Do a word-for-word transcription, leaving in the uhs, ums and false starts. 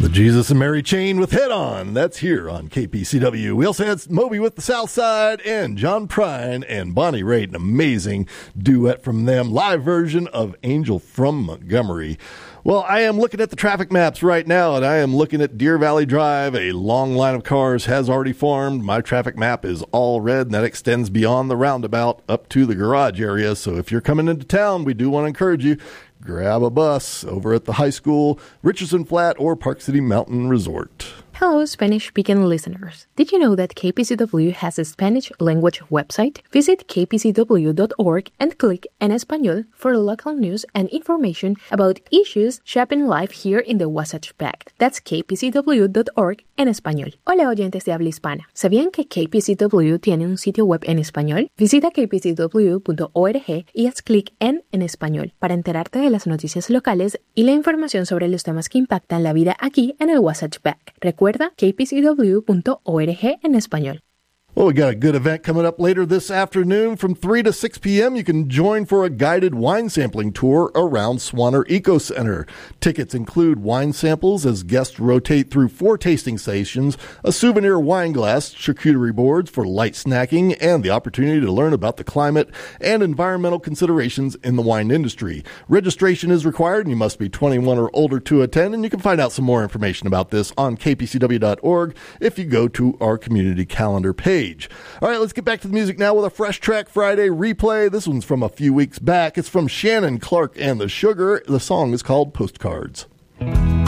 The Jesus and Mary chain with Head On. That's here on K P C W. We also had Moby with the South Side and John Prine and Bonnie Raitt. An amazing duet from them. Live version of Angel from Montgomery. Well, I am looking at the traffic maps right now, and I am looking at Deer Valley Drive. A long line of cars has already formed. My traffic map is all red, and that extends beyond the roundabout up to the garage area. So if you're coming into town, we do want to encourage you, grab a bus over at the high school, Richardson Flat, or Park City Mountain Resort. Hello, Spanish-speaking listeners. Did you know that K P C W has a Spanish language website? Visit k p c w dot org and click En Español for local news and information about issues shaping life here in the Wasatch Back. That's k p c w dot org en español. Hola, oyentes de habla hispana. ¿Sabían que K P C W tiene un sitio web en español? Visita k p c w punto org y haz clic en En Español para enterarte de las noticias locales y la información sobre los temas que impactan la vida aquí en el Wasatch Back. Recuerda k p c w punto org en español. Well, we got a good event coming up later this afternoon from three to six p.m. You can join for a guided wine sampling tour around Swanner Eco Center. Tickets include wine samples as guests rotate through four tasting stations, a souvenir wine glass, charcuterie boards for light snacking, and the opportunity to learn about the climate and environmental considerations in the wine industry. Registration is required, and you must be twenty-one or older to attend, and you can find out some more information about this on k p c w dot org if you go to our community calendar page. All right, let's get back to the music now with a Fresh Track Friday replay. This one's from a few weeks back. It's from Shannon Clark and the Sugar. The song is called Postcards.